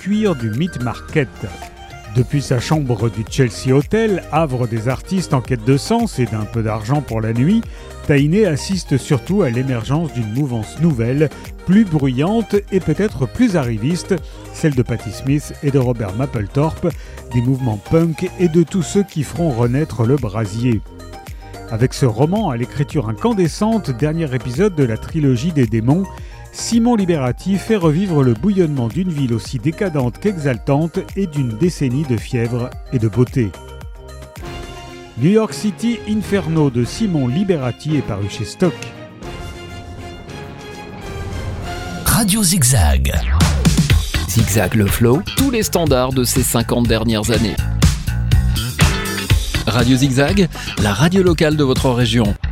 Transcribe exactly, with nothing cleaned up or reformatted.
cuir du Meat Market. Depuis sa chambre du Chelsea Hotel, havre des artistes en quête de sens et d'un peu d'argent pour la nuit, Tainé assiste surtout à l'émergence d'une mouvance nouvelle, plus bruyante et peut-être plus arriviste, celle de Patti Smith et de Robert Mapplethorpe, des mouvements punk et de tous ceux qui feront renaître le brasier. Avec ce roman à l'écriture incandescente, dernier épisode de la trilogie des démons, Simon Liberati fait revivre le bouillonnement d'une ville aussi décadente qu'exaltante et d'une décennie de fièvre et de beauté. New York City Inferno de Simon Liberati est paru chez Stock. Radio Zigzag. Zigzag le flow, tous les standards de ces cinquante dernières années. Radio Zigzag, la radio locale de votre région.